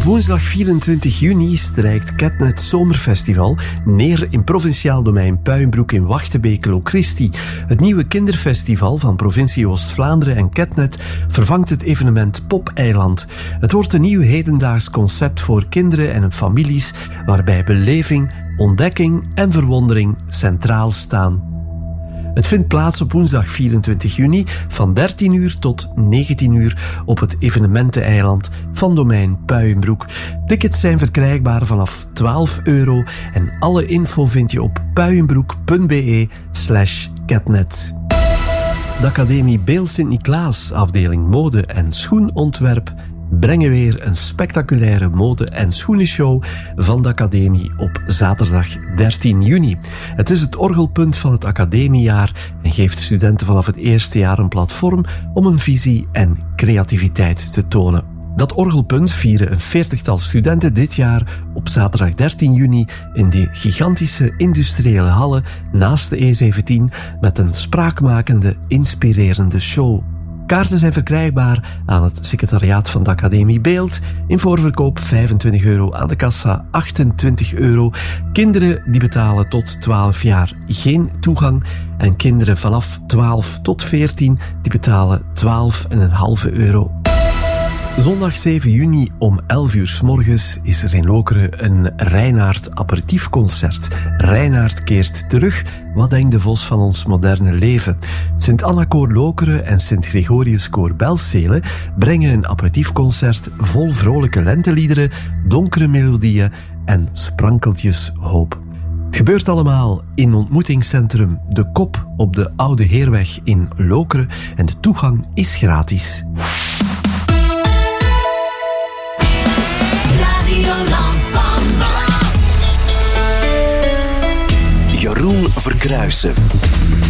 Op woensdag 24 juni strijkt Ketnet Zomerfestival neer in provinciaal domein Puijenbroek in Wachtenbeek-Lochristi. Het nieuwe kinderfestival van provincie Oost-Vlaanderen en Ketnet vervangt het evenement Popeiland. Het wordt een nieuw hedendaags concept voor kinderen en hun families, waarbij beleving, ontdekking en verwondering centraal staan. Het vindt plaats op woensdag 24 juni van 13 uur tot 19 uur op het evenementeneiland van domein Puijenbroek. Tickets zijn verkrijgbaar vanaf €12 en alle info vind je op puijenbroek.be/ketnet. De Academie Beeld Sint-Niklaas, afdeling mode en schoenontwerp, brengen weer een spectaculaire mode- en schoenenshow van de Academie op zaterdag 13 juni. Het is het orgelpunt van het academiejaar en geeft studenten vanaf het eerste jaar een platform om een visie en creativiteit te tonen. Dat orgelpunt vieren een 40-tal studenten dit jaar op zaterdag 13 juni in de gigantische industriële hallen naast de E17 met een spraakmakende, inspirerende show. Kaarten zijn verkrijgbaar aan het secretariaat van de Academie Beeld. In voorverkoop €25, aan de kassa €28. Kinderen die betalen tot 12 jaar geen toegang. En kinderen vanaf 12 tot 14 die betalen €12,5. Zondag 7 juni om 11 uur 's morgens is er in Lokeren een Reinaard aperitiefconcert. Reinaard keert terug. Wat denkt de vos van ons moderne leven? Sint-Anna-koor Lokeren en Sint-Gregorius-koor Belzele brengen een aperitiefconcert vol vrolijke lenteliederen, donkere melodieën en sprankeltjes hoop. Het gebeurt allemaal in ontmoetingscentrum De Kop op de Oude Heerweg in Lokeren en de toegang is gratis. Radioland van Maas. Jeroen Verkruijsen.